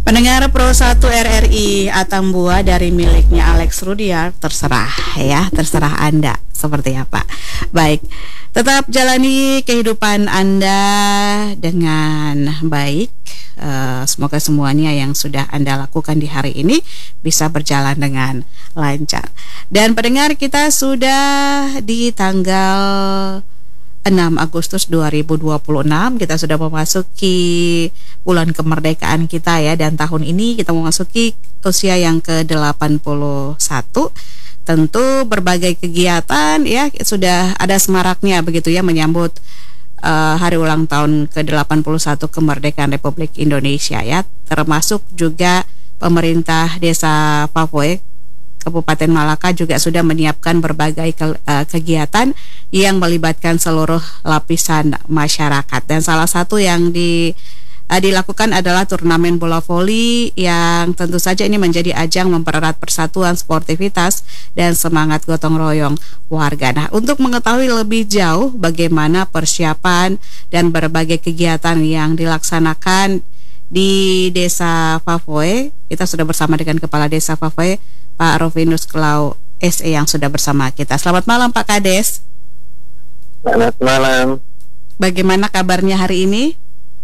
Pendengar Pro 1 RRI Atambua dari miliknya Alex Rudiar, terserah ya, terserah Anda seperti apa. Baik, tetap jalani kehidupan Anda dengan baik. Semoga semuanya yang sudah Anda lakukan di hari ini bisa berjalan dengan lancar. Dan pendengar, kita sudah di tanggal 6 Agustus 2026, kita sudah memasuki bulan kemerdekaan kita ya, dan tahun ini kita memasuki usia yang ke-81. Tentu berbagai kegiatan ya sudah ada semaraknya begitu ya menyambut hari ulang tahun ke-81 kemerdekaan Republik Indonesia ya, termasuk juga pemerintah Desa Pavoe Kabupaten Malaka juga sudah menyiapkan berbagai kegiatan yang melibatkan seluruh lapisan masyarakat. Dan salah satu yang dilakukan adalah turnamen bola voli yang tentu saja ini menjadi ajang mempererat persatuan, sportivitas, dan semangat gotong royong warga. Nah, untuk mengetahui lebih jauh bagaimana persiapan dan berbagai kegiatan yang dilaksanakan di Desa Pavoe, kita sudah bersama dengan Kepala Desa Pavoe, Pak Rovinus Klau SE yang sudah bersama kita. Selamat malam Pak Kades. Selamat malam. Bagaimana kabarnya hari ini?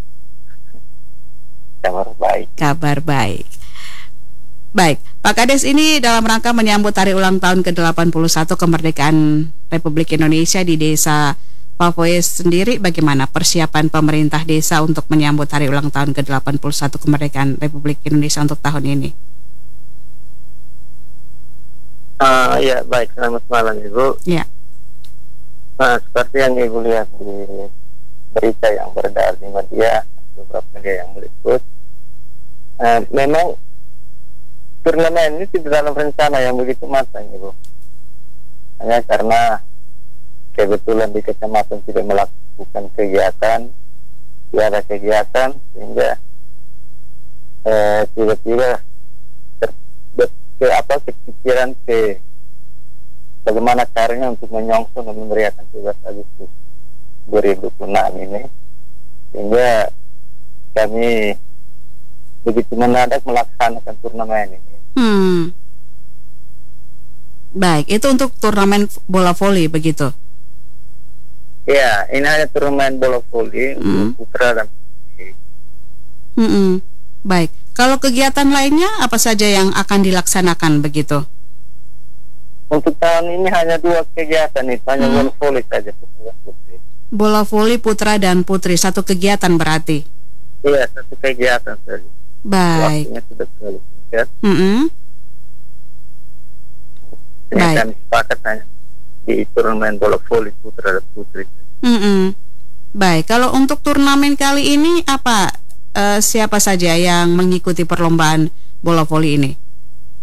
Kabar baik. Kabar baik. Baik, Pak Kades, ini dalam rangka menyambut hari ulang tahun ke-81 kemerdekaan Republik Indonesia di Desa Pavoe sendiri, bagaimana persiapan pemerintah desa untuk menyambut hari ulang tahun ke-81 kemerdekaan Republik Indonesia untuk tahun ini? Ya baik, selamat malam Ibu. Ya. Nah, seperti yang Ibu lihat di berita yang beredar di media, beberapa media yang meliput, memang turnamen ini tidak dalam rencana yang begitu matang Ibu. Hanya karena kebetulan di kecamatan tidak melakukan kegiatan, tidak ada kegiatan, sehingga tiba-tiba kepikiran bagaimana caranya untuk menyongsong dan memeriahkan 17 Agustus 2026 ini, sehingga kami begitu mendadak melaksanakan turnamen ini. Baik, itu untuk turnamen bola voli begitu? Ya, ini hanya turnamen bola voli untuk putra dan putri. Baik, kalau kegiatan lainnya apa saja yang akan dilaksanakan begitu? Untuk tahun ini hanya 2 kegiatan itu, hanya bola voli saja putra dan putri. Bola voli putra dan putri, satu kegiatan berarti? Iya, satu kegiatan saja. Baik. Waktunya sudah terlalu singkat. Baik. Kami sepakat hanya di turnamen bola voli putra dan putri. Baik, kalau untuk turnamen kali ini apa? Siapa saja yang mengikuti perlombaan bola voli ini?